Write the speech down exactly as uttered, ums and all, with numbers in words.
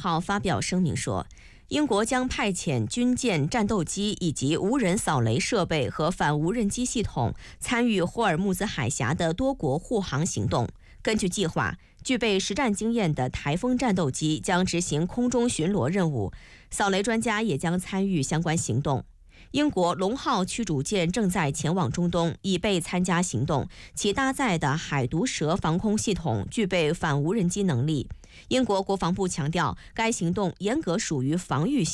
号发表声明说，英国将派遣军舰、战斗机以及无人扫雷设备和反无人机系统参与霍尔木兹海峡的多国护航行动。根据计划，具备实战经验的台风战斗机将执行空中巡逻任务，扫雷专家也将参与相关行动。英国龙号驱逐舰正在前往中东，以备参加行动。其搭载的海毒蛇防空系统具备反无人机能力。英国国防部强调，该行动严格属于防御性。